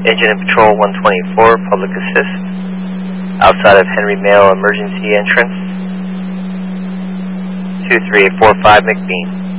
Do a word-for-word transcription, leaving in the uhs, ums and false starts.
Engine and Patrol one twenty-four, Public Assist, outside of Henry Mail Emergency Entrance, two three eight four five McBean.